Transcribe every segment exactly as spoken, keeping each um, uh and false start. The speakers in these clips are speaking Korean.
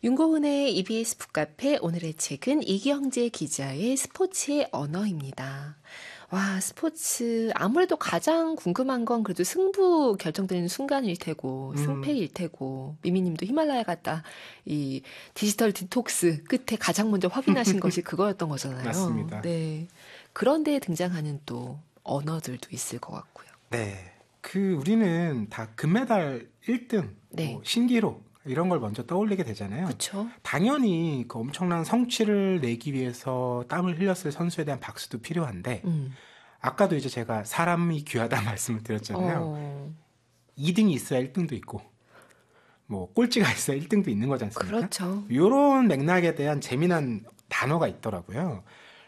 윤고은의 이비에스 북카페 오늘의 책은 이경재 기자의 스포츠의 언어입니다. 와, 스포츠 아무래도 가장 궁금한 건 그래도 승부 결정되는 순간일 테고 음. 승패일 테고 미미님도 히말라야 갔다 이 디지털 디톡스 끝에 가장 먼저 확인하신 것이 그거였던 거잖아요. 맞습니다. 네, 그런데 등장하는 또 언어들도 있을 것 같고요. 네, 그 우리는 다 금메달 일 등, 네. 뭐 신기록 이런 걸 먼저 떠올리게 되잖아요. 그렇죠. 당연히 그 엄청난 성취를 내기 위해서 땀을 흘렸을 선수에 대한 박수도 필요한데 음. 아까도 이제 제가 사람이 귀하다 말씀을 드렸잖아요. 어, 이 등이 있어야 일 등도 있고 뭐 꼴찌가 있어야 일 등도 있는 거지 않습니까? 그렇죠. 이런 맥락에 대한 재미난 단어가 있더라고요.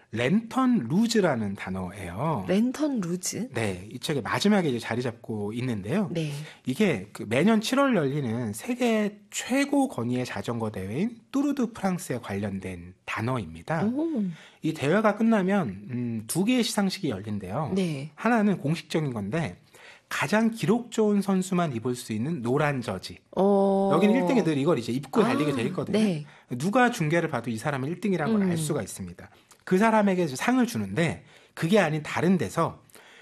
랜턴 루즈라는 단어예요. 랜턴 루즈. 네, 이 책의 마지막에 이제 자리 잡고 있는데요. 네. 이게 그 매년 칠월 열리는 세계 최고 권위의 자전거 대회인 뚜르드 프랑스에 관련된 단어입니다. 오. 이 대회가 끝나면 음, 두 개의 시상식이 열린대요. 네. 하나는 공식적인 건데 가장 기록 좋은 선수만 입을 수 있는 노란 저지. 어. 여기는 일 등에 늘 이걸 이제 입고 아, 달리게 돼 있거든요. 네. 누가 중계를 봐도 이 사람은 일 등이라는 걸 알 음. 수가 있습니다. 그 사람에게 상을 주는데 그게 아닌 다른 데서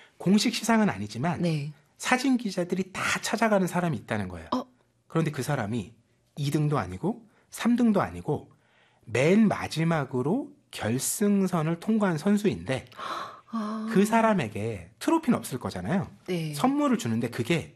공식 시상은 아니지만 네. 사진 기자들이 다 찾아가는 사람이 있다는 거예요. 어. 그런데 그 사람이 이 등도 아니고 삼 등도 아니고 맨 마지막으로 결승선을 통과한 선수인데 아. 그 사람에게 트로피는 없을 거잖아요. 네. 선물을 주는데 그게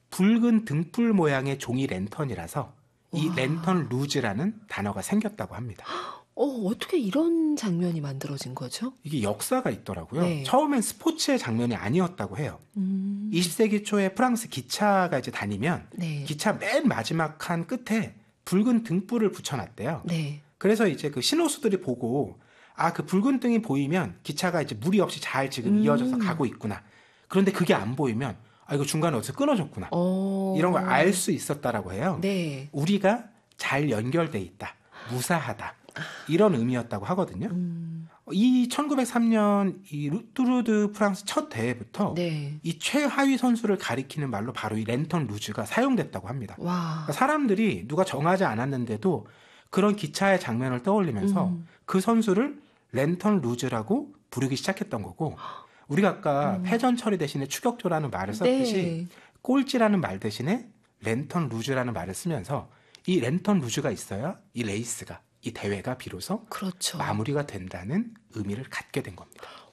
붉은 등불 모양의 종이 랜턴이라서 이 와. 랜턴 루즈라는 단어가 생겼다고 합니다. 어, 어떻게 이런 장면이 만들어진 거죠? 이게 역사가 있더라고요. 네. 처음엔 스포츠의 장면이 아니었다고 해요. 음. 이십 세기 초에 프랑스 기차가 이제 다니면 네. 기차 맨 마지막 칸 끝에 붉은 등불을 붙여놨대요. 네. 그래서 이제 그 신호수들이 보고 아, 그 붉은 등이 보이면 기차가 이제 무리 없이 잘 지금 음. 이어져서 가고 있구나. 그런데 그게 안 보이면 아, 이거 중간에 어디서 끊어졌구나. 어. 이런 걸 알 수 있었다라고 해요. 네. 우리가 잘 연결돼 있다. 무사하다. 이런 의미였다고 하거든요. 음. 이 천구백삼 년 이 뚜르드 프랑스 첫 대회부터 네. 이 최하위 선수를 가리키는 말로 바로 이 랜턴 루즈가 사용됐다고 합니다. 와. 그러니까 사람들이 누가 정하지 않았는데도 그런 기차의 장면을 떠올리면서 음. 그 선수를 랜턴 루즈라고 부르기 시작했던 거고 우리가 아까 음. 패전 처리 대신에 추격조라는 말을 썼듯이 네. 꼴찌라는 말 대신에 랜턴 루즈라는 말을 쓰면서 이 랜턴 루즈가 있어야 이 레이스가 이 대회가 비로소 그렇죠. 마무리가 된다는 의미를 갖게 된 겁니다.